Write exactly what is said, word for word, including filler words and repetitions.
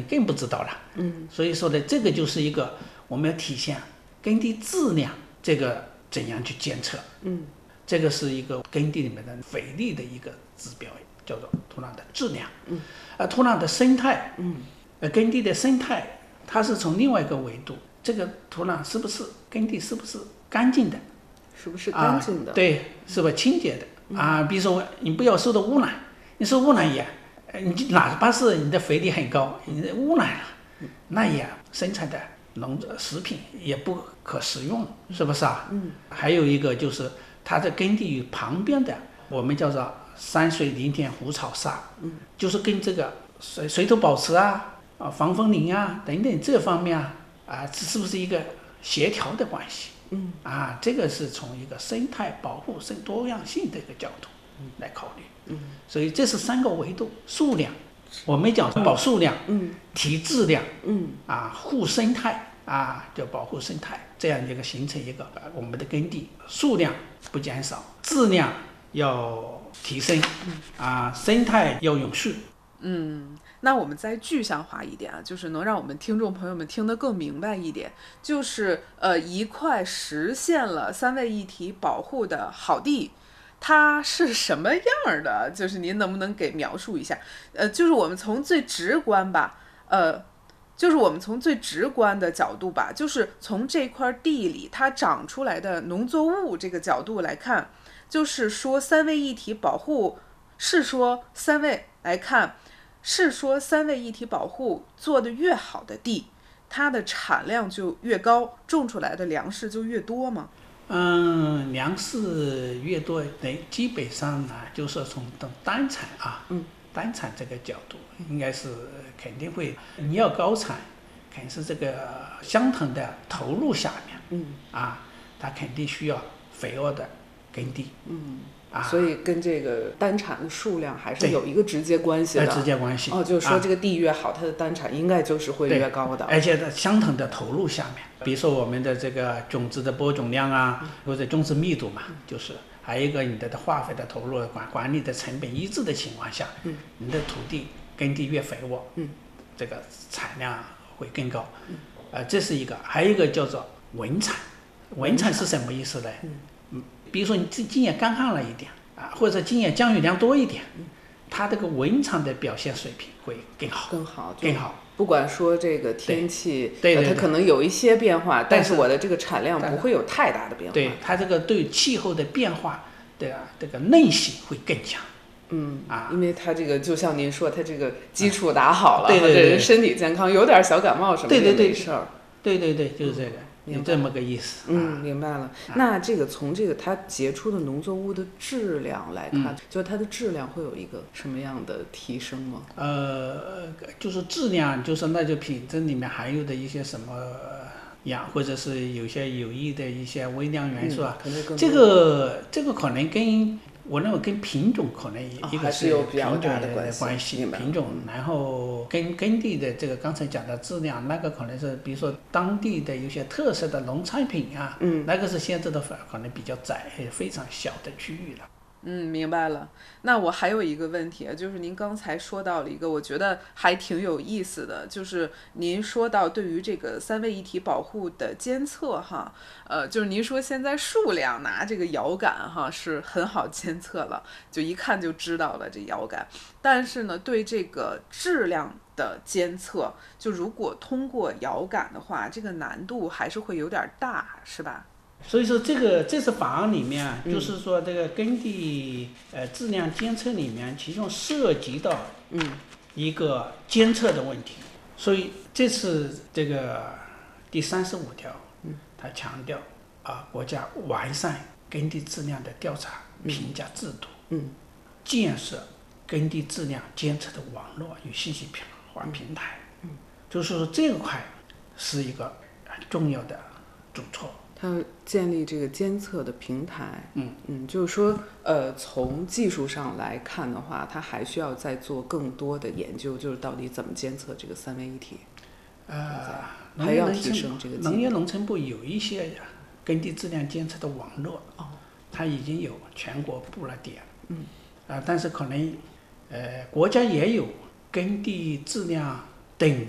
你更不知道了。 嗯， 所以说呢，这个就是一个我们要体现耕地质量这个怎样去监测。 嗯， 这个是一个耕地里面的肥力的一个指标，叫做土壤的质量。 嗯， 而土壤的生态， 嗯， 呃，耕地的生态，它是从另外一个维度，这个土壤是不是耕地是不是干净的？ 是不是干净的？ 啊、对，是不是清洁的？嗯、啊，比如说你不要受到污染，你受污染也，你哪怕是你的肥力很高，你污染了，那也生产的农食品也不可食用，是不是啊？ 嗯。 还有一个就是它的耕地与旁边的，我们叫做山水林田湖草沙， 嗯， 就是跟这个水水土保持啊、啊防风林啊等等这方面啊，啊是不是一个协调的关系？ 嗯， 啊，这个是从一个生态保护、生多样性的一个角度来考虑。 嗯， 所以这是三个维度：数量，我们讲保数量， 嗯， 提质量， 嗯， 啊，护生态，啊，就保护生态，这样一个形成一个、呃、我们的耕地数量不减少，质量要提升，啊，生态要永续。 嗯，那我们再具象化一点啊，就是能让我们听众朋友们听得更明白一点，就是呃一块实现了三位一体保护的好地，它是什么样的？就是您能不能给描述一下？呃，就是我们从最直观吧，呃，就是我们从最直观的角度吧，就是从这块地里它长出来的农作物这个角度来看，就是说三位一体保护是说三位来看。是说三位一体保护做得越好的地，它的产量就越高，种出来的粮食就越多吗？ 嗯，粮食越多，等基本上呢，就是从单产啊， 嗯， 单产这个角度，应该是肯定会，你要高产，肯定是这个相同的投入下面， 嗯， 啊，它肯定需要肥沃的耕地， 嗯。 啊， 所以跟这个单产的数量还是有一个直接关系的。 直接关系。 哦，就是说这个地越好，啊、它的单产应该就是会越高的。 而且在相同的投入下面，比如说我们的这个种子的播种量啊，嗯、或者种植密度嘛，嗯、就是还有一个你的化肥的投入管管理的成本一致的情况下，嗯，你的土地耕地越肥沃， 嗯， 这个产量会更高。嗯，呃，这是一个，还有一个叫做稳产。稳产是什么意思呢？嗯。比如说你今年干旱了一点啊，或者今年降雨量多一点，它这个稳产的表现水平会更好， 更好， 更好。 不管说这个天气， 对对对， 它可能有一些变化，但是我的这个产量不会有太大的变化。 对，它这个对气候的变化的这个韧性会更强。 嗯啊， 因为它这个就像您说，它这个基础打好了， 对对对， 人身体健康，有点小感冒什么的也没事儿。 对对对，就是这个。有这么个意思。 嗯，明白了。啊、那这个从这个它结出的农作物的质量来看，嗯、就它的质量会有一个什么样的提升吗？ 呃，就是质量，就是那就品质里面含有的一些什么氧，或者是有些有益的一些微量元素啊。 嗯、 这个这个可能跟我认为跟品种可能一个是有比较大的关系，品种，然后跟耕地的这个刚才讲的质量，那个可能是比如说当地的有些特色的农产品啊， 嗯， 那个是限制的可能比较窄，非常小的区域了。 嗯，明白了。那我还有一个问题，就是您刚才说到了一个，我觉得还挺有意思的，就是您说到对于这个三位一体保护的监测哈，呃，就是您说现在数量拿这个遥感哈是很好监测了，就一看就知道了这遥感，但是呢，对这个质量的监测，就如果通过遥感的话，这个难度还是会有点大，是吧？ 所以说这个这次法案里面啊，嗯、就是说这个耕地呃质量监测里面，其中涉及到嗯一个监测的问题，嗯、所以这次这个第三十五条，嗯，它强调啊国家完善耕地质量的调查评价制度，嗯，建设耕地质量监测的网络与信息化平台，嗯，就是说这块是一个很重要的举措。 它建立这个监测的平台， 嗯嗯，就是说，呃，从技术上来看的话，它还需要再做更多的研究，就是到底怎么监测这个三位一体， 呃， 还要提升这个。 农业农村部有一些耕地质量监测的网络， 哦， 它已经有全国布了点， 嗯， 啊、呃，但是可能，呃，国家也有耕地质量等